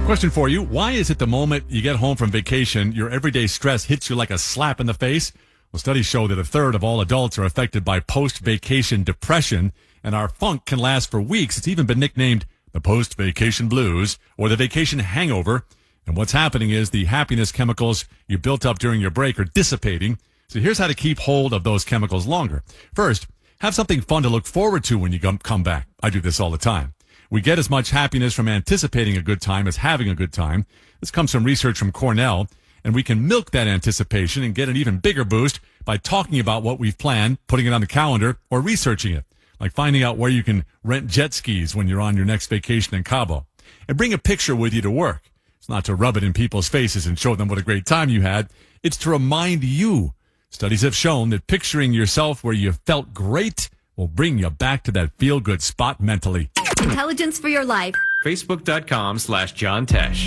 Question for you. Why is it the moment you get home from vacation, your everyday stress hits you like a slap in the face? Well, studies show that a third of all adults are affected by post-vacation depression, and our funk can last for weeks. It's even been nicknamed the post-vacation blues or the vacation hangover. And what's happening is the happiness chemicals you built up during your break are dissipating. So here's how to keep hold of those chemicals longer. First, have something fun to look forward to when you come back. I do this all the time. We get as much happiness from anticipating a good time as having a good time. This comes from research from Cornell, and we can milk that anticipation and get an even bigger boost by talking about what we've planned, putting it on the calendar, or researching it, like finding out where you can rent jet skis when you're on your next vacation in Cabo. And bring a picture with you to work. It's not to rub it in people's faces and show them what a great time you had. It's to remind you. Studies have shown that picturing yourself where you felt great will bring you back to that feel-good spot mentally. Intelligence for your life. Facebook.com/John Tesh.